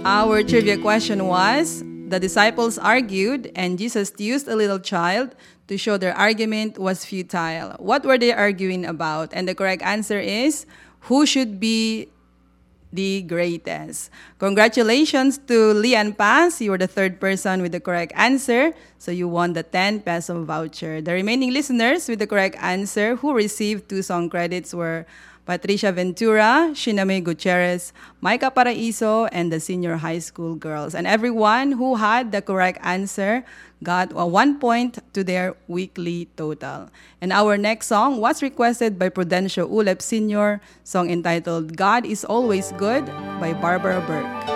Our trivia question was, the disciples argued and Jesus used a little child to show their argument was futile. What were they arguing about? And the correct answer is, who should be the greatest? Congratulations to Lian Paz. You were the third person with the correct answer. So you won the 10 peso voucher. The remaining listeners with the correct answer who received 2 song credits were Patricia Ventura, Shiname Gutierrez, Micah Paraiso, and the senior high school girls. And everyone who had the correct answer got 1 point to their weekly total. And our next song was requested by Prudencio Ulep Sr., song entitled God is Always Good by Barbara Burke.